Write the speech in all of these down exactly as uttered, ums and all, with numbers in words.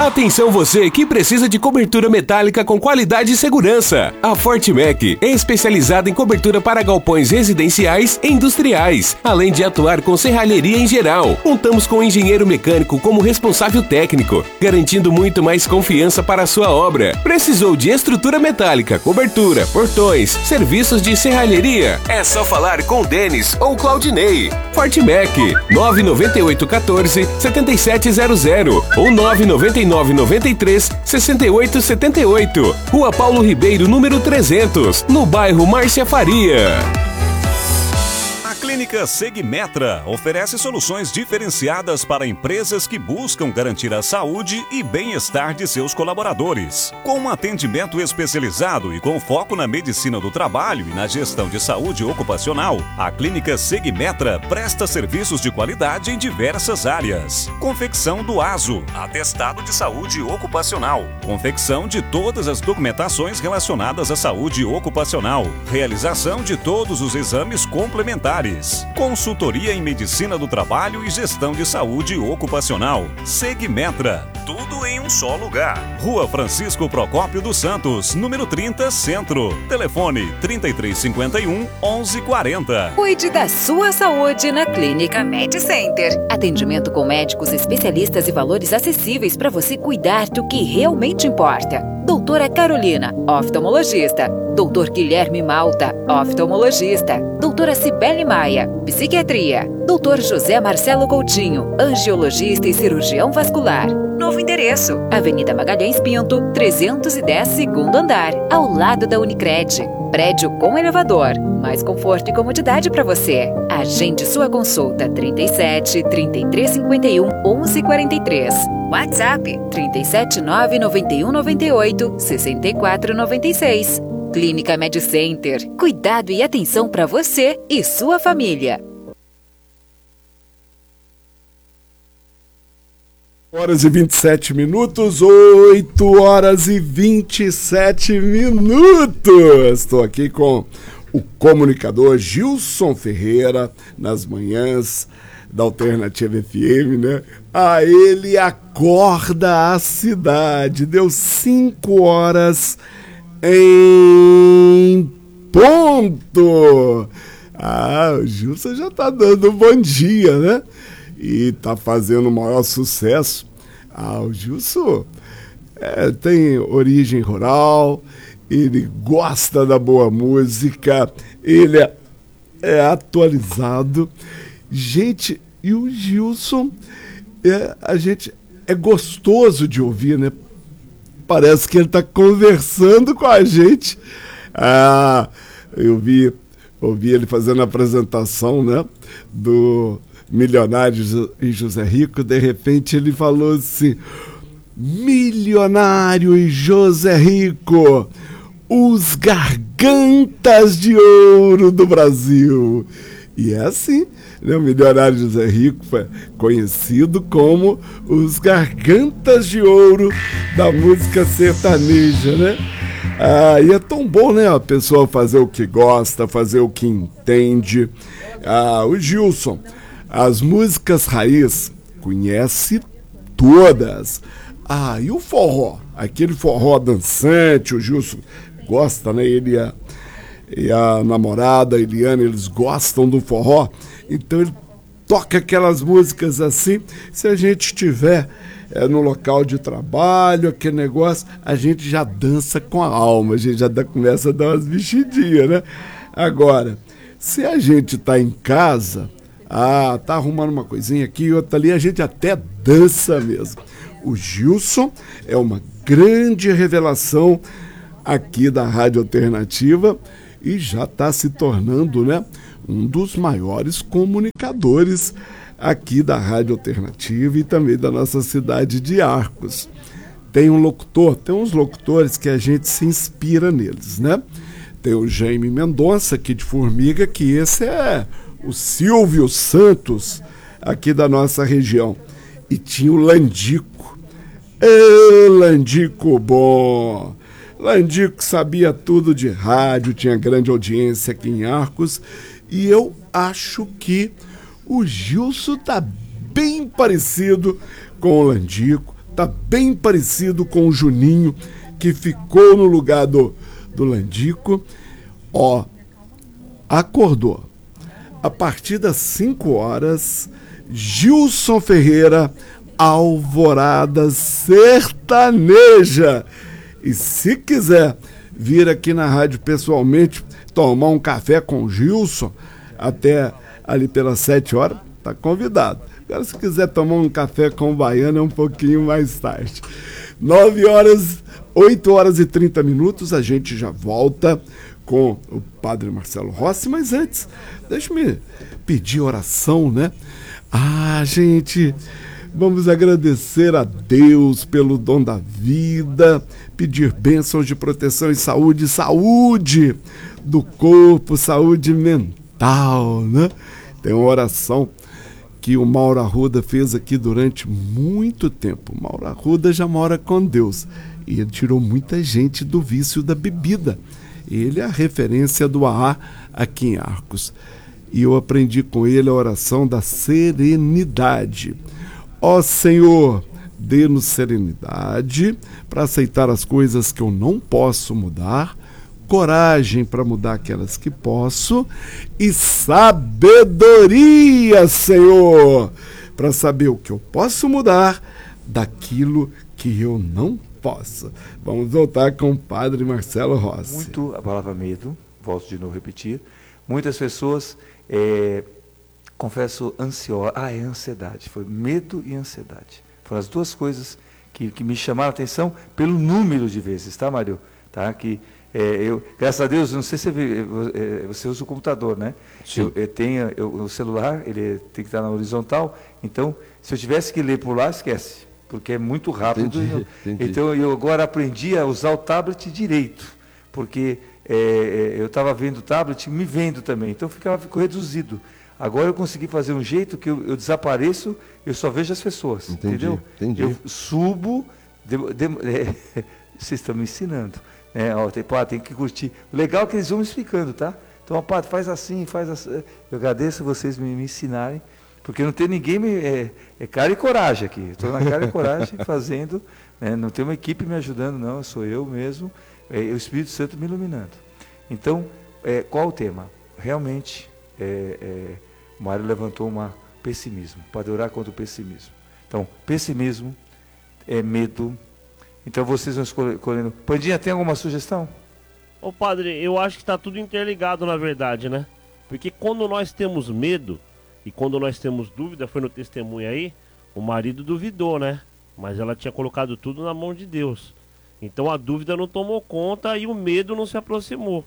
Atenção você que precisa de cobertura metálica com qualidade e segurança. A Fortmec é especializada em cobertura para galpões residenciais e industriais, além de atuar com serralheria em geral. Contamos com um engenheiro mecânico como responsável técnico, garantindo muito mais confiança para a sua obra. Precisou de estrutura metálica, cobertura, portões, serviços de serralheria? É só falar com o Denis ou Claudinei. Fortmec, nove nove oito um quatro, sete sete zero zero ou nove nove nove nove três, seis oito sete oito. Rua Paulo Ribeiro, número trezentos, no bairro Márcia Faria. A Clínica Segmetra oferece soluções diferenciadas para empresas que buscam garantir a saúde e bem-estar de seus colaboradores. Com um atendimento especializado e com foco na medicina do trabalho e na gestão de saúde ocupacional, a Clínica Segmetra presta serviços de qualidade em diversas áreas. Confecção do ASO, atestado de saúde ocupacional. Confecção de todas as documentações relacionadas à saúde ocupacional. Realização de todos os exames complementares. Consultoria em Medicina do Trabalho e Gestão de Saúde Ocupacional. Segmetra. Tudo em um só lugar. Rua Francisco Procópio dos Santos, número trinta, Centro. Telefone trinta e três cinquenta e um, onze quarenta. Cuide da sua saúde na Clínica MedCenter. Atendimento com médicos especialistas e valores acessíveis para você cuidar do que realmente importa. Doutora Carolina, oftalmologista. Doutor Guilherme Malta, oftalmologista. Doutora Cibele Maia, psiquiatria. Doutor José Marcelo Coutinho, angiologista e cirurgião vascular. Novo endereço, Avenida Magalhães Pinto, trezentos e dez, segundo andar, ao lado da Unicred. Prédio com elevador. Mais conforto e comodidade para você. Agende sua consulta trinta e sete, trinta e três cinquenta e um, onze quarenta e três. WhatsApp trinta e sete, nove nove um nove oito, seis quatro nove seis. Clínica MedCenter. Cuidado e atenção para você e sua família. Horas e vinte e sete minutos, oito horas e vinte e sete minutos. Estou aqui com o comunicador Gilson Ferreira, nas manhãs da Alternativa F M, né? Ah, ele acorda a cidade. Deu cinco horas em ponto. Ah, o Gilson já tá dando bom dia, né? E tá fazendo o maior sucesso. Ah, o Gilson é, tem origem rural, ele gosta da boa música, ele é, é atualizado. Gente, e o Gilson, é, a gente, é gostoso de ouvir, né? Parece que ele está conversando com a gente. Ah, eu vi, ouvi ele fazendo a apresentação, né, do Milionário e José Rico. De repente ele falou assim: Milionário e José Rico, os gargantas de ouro do Brasil. E é assim, né? O Milionário José Rico foi conhecido como os gargantas de ouro da música sertaneja, né? Ah, e é tão bom, né, a pessoa fazer o que gosta, fazer o que entende. Ah, o Gilson, as músicas raiz, conhece todas. Ah, e o forró? Aquele forró dançante, o Gilson gosta, né? Ele é... e a namorada, a Eliane, eles gostam do forró, então ele toca aquelas músicas assim. Se a gente estiver é, no local de trabalho, aquele negócio, a gente já dança com a alma, a gente já dá, começa a dar umas mexidinhas, né? Agora, se a gente tá em casa, ah, tá arrumando uma coisinha aqui e outra ali, a gente até dança mesmo. O Gilson é uma grande revelação aqui da Rádio Alternativa, e já está se tornando, né, um dos maiores comunicadores aqui da Rádio Alternativa e também da nossa cidade de Arcos. Tem um locutor, tem uns locutores que a gente se inspira neles, né? Tem o Jaime Mendonça, aqui de Formiga, que esse é o Silvio Santos aqui da nossa região. E tinha o Landico. Ê, Landico bom! Landico sabia tudo de rádio, tinha grande audiência aqui em Arcos, e eu acho que o Gilson tá bem parecido com o Landico, tá bem parecido com o Juninho, que ficou no lugar do, do Landico. Ó, acordou. A partir das cinco horas, Gilson Ferreira, Alvorada Sertaneja. E se quiser vir aqui na rádio pessoalmente, tomar um café com o Gilson, até ali pelas sete horas, tá convidado. Agora, se quiser tomar um café com o Baiano, é um pouquinho mais tarde. nove horas, oito horas e trinta minutos, a gente já volta com o Padre Marcelo Rossi, mas antes, deixa-me pedir oração, né? Ah, gente, vamos agradecer a Deus pelo dom da vida, pedir bênçãos de proteção e saúde, saúde do corpo, saúde mental, né? Tem uma oração que o Mauro Arruda fez aqui durante muito tempo. O Mauro Arruda já mora com Deus e ele tirou muita gente do vício da bebida. Ele é a referência do A A aqui em Arcos. E eu aprendi com ele a oração da serenidade. Ó Senhor, dê-nos serenidade para aceitar as coisas que eu não posso mudar, coragem para mudar aquelas que posso e sabedoria, Senhor, para saber o que eu posso mudar daquilo que eu não posso. Vamos voltar com o Padre Marcelo Rossi. Muito a palavra medo, volto de novo a repetir. Muitas pessoas, é, confesso, ansiosas. Ah, é ansiedade. Foi medo e ansiedade. Foram as duas coisas que, que me chamaram a atenção pelo número de vezes, tá, Mário? Tá, que é, eu, graças a Deus, não sei se você, você usa o computador, né? Sim. Eu, eu tenho eu, o celular, ele tem que estar na horizontal, então, se eu tivesse que ler por lá, esquece, porque é muito rápido. Entendi, entendi. Então, eu agora aprendi a usar o tablet direito, porque é, eu estava vendo o tablet me vendo também, então ficava, ficou reduzido. Agora eu consegui fazer um jeito que eu, eu desapareço, eu só vejo as pessoas, Entendi, entendeu? entendi. Eu subo, de, de, é, vocês estão me ensinando. É, ó, tem, pá, tem que curtir. O legal é que eles vão me explicando, tá? Então, ó, pá, faz assim, faz assim. Eu agradeço vocês me, me ensinarem, porque não tem ninguém, me, é, é cara e coragem aqui. Estou na cara e coragem fazendo, né? Não tem uma equipe me ajudando, não, sou eu mesmo, é, o Espírito Santo me iluminando. Então, é, qual o tema? Realmente, é, é, o Mário levantou um pessimismo, pode orar contra o pessimismo. Então, pessimismo é medo. Então vocês vão escolhendo. Pandinha, tem alguma sugestão? Ô padre, eu acho que está tudo interligado na verdade, né? Porque quando nós temos medo e quando nós temos dúvida, foi no testemunho aí, o marido duvidou, né? Mas ela tinha colocado tudo na mão de Deus. Então a dúvida não tomou conta e o medo não se aproximou.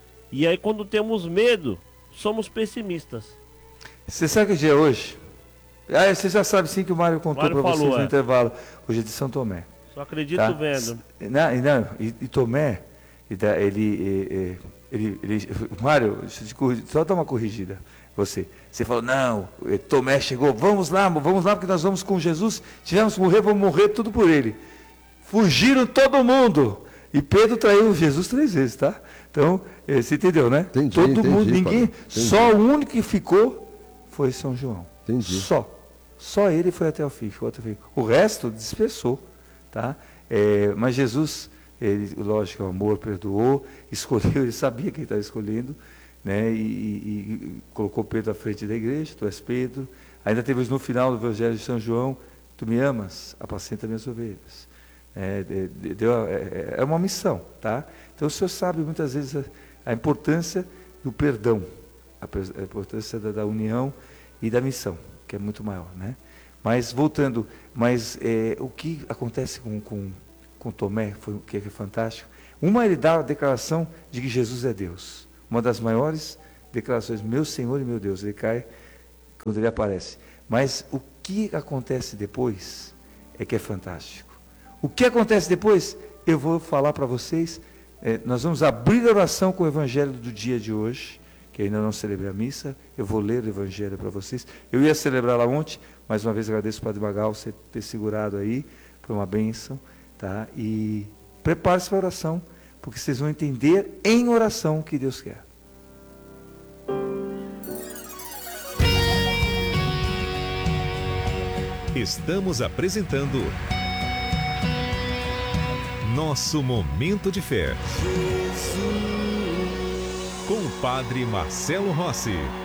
E aí quando temos medo, somos pessimistas. Você sabe que dia é hoje? Ah, você já sabe sim que o Mário contou para vocês no é. intervalo. Hoje é de São Tomé. Só acredito Tá? vendo. Não, não, e, e Tomé, ele, ele, ele, ele Mário, só dar uma corrigida. Você, você falou, não, Tomé chegou, vamos lá, vamos lá, porque nós vamos com Jesus, tivemos que morrer, vamos morrer tudo por ele. Fugiram todo mundo. E Pedro traiu Jesus três vezes, tá? Então, você entendeu, né? Entendi, todo entendi, mundo, ninguém, padre, só o único que ficou foi São João. Entendi. Só. Só ele foi até o fim, ficou até o fim. O resto dispersou. Tá? É, mas Jesus, ele, lógico, o amor perdoou, escolheu, ele sabia quem estava escolhendo, né? e, e, e colocou Pedro à frente da igreja, tu és Pedro. Ainda teve no final do Evangelho de São João, tu me amas, apacenta minhas ovelhas. É, deu, é, é uma missão, tá? Então o Senhor sabe muitas vezes a, a importância do perdão, a, a importância da, da união e da missão, que é muito maior, né? Mas, voltando, mas é, o que acontece com, com, com Tomé, foi, que é fantástico, uma, ele dá a declaração de que Jesus é Deus, uma das maiores declarações, meu Senhor e meu Deus, ele cai quando ele aparece. Mas o que acontece depois é que é fantástico. O que acontece depois, eu vou falar para vocês, é, nós vamos abrir a oração com o Evangelho do dia de hoje, que ainda não celebrei a missa, eu vou ler o Evangelho para vocês. Eu ia celebrar lá ontem, mais uma vez agradeço ao Padre Magal você ter segurado aí, foi uma bênção, tá? E prepare-se para a oração, porque vocês vão entender em oração o que Deus quer. Estamos apresentando Nosso Momento de Fé. Com o Padre Marcelo Rossi.